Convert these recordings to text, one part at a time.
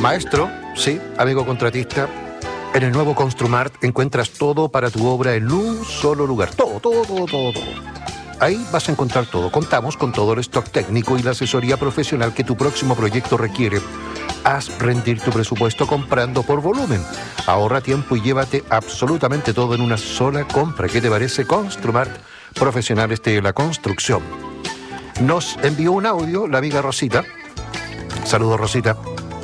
Maestro, sí, amigo contratista, en el nuevo Construmart encuentras todo para tu obra en un solo lugar. Todo. Ahí vas a encontrar todo. Contamos con todo el stock técnico y la asesoría profesional que tu próximo proyecto requiere. Haz rendir tu presupuesto comprando por volumen. Ahorra tiempo y llévate absolutamente todo en una sola compra. ¿Qué te parece? Construmart, profesionales de la construcción. Nos envió un audio la amiga Rosita. Saludos, Rosita.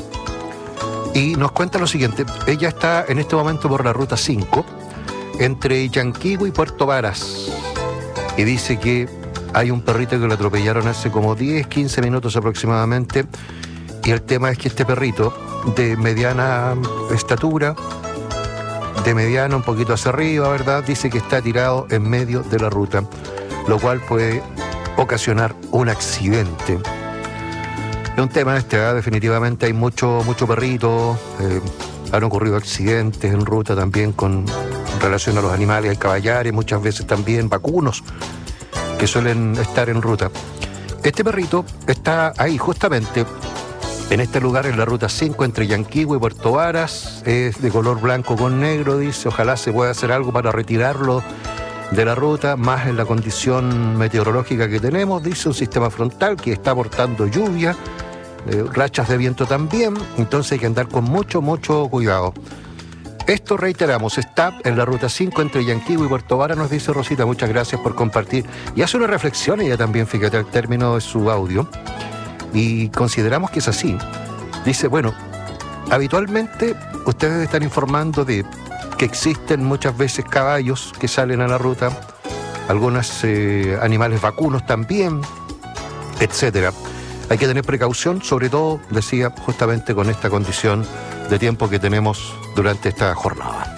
Y nos cuenta lo siguiente. Ella está en este momento por la ruta 5 entre Yanquihue y Puerto Varas. Y dice que hay un perrito que lo atropellaron hace como 10, 15 minutos aproximadamente. Y el tema es que este perrito, de mediana estatura, de mediano un poquito hacia arriba, ¿verdad? Dice que está tirado en medio de la ruta, lo cual puede ocasionar un accidente. Es un tema definitivamente hay mucho perrito, han ocurrido accidentes en ruta también con relación a los animales, hay caballares, muchas veces también vacunos que suelen estar en ruta. Este perrito está ahí justamente en este lugar, en la ruta 5 entre Yanquihue y Puerto Varas. Es de color blanco con negro, dice. Ojalá se pueda hacer algo para retirarlo de la ruta, más en la condición meteorológica que tenemos, dice, un sistema frontal que está aportando lluvia, rachas de viento también, entonces hay que andar con mucho cuidado. Esto, reiteramos, está en la ruta 5 entre Yanquihue y Puerto Varas, nos dice Rosita. Muchas gracias por compartir. Y hace una reflexión ella también, fíjate, al término de su audio, y consideramos que es así. Dice, bueno, habitualmente ustedes están informando de que existen muchas veces caballos que salen a la ruta, algunos animales vacunos también, etcétera. Hay que tener precaución, sobre todo, decía, justamente con esta condición de tiempo que tenemos durante esta jornada.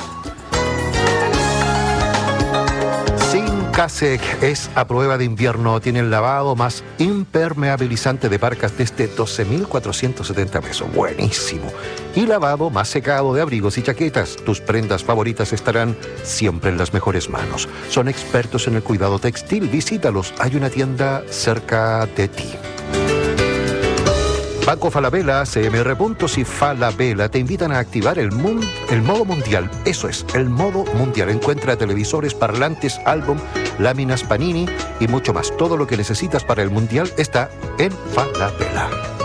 Sincasec es a prueba de invierno. Tiene el lavado más impermeabilizante de parcas desde 12.470 pesos. Buenísimo. Y lavado más secado de abrigos y chaquetas. Tus prendas favoritas estarán siempre en las mejores manos. Son expertos en el cuidado textil. Visítalos. Hay una tienda cerca de ti. Banco Falabella, CMR Puntos y Falabella te invitan a activar el modo mundial. Eso es, el modo mundial. Encuentra televisores, parlantes, álbum, láminas Panini y mucho más. Todo lo que necesitas para el mundial está en Falabella.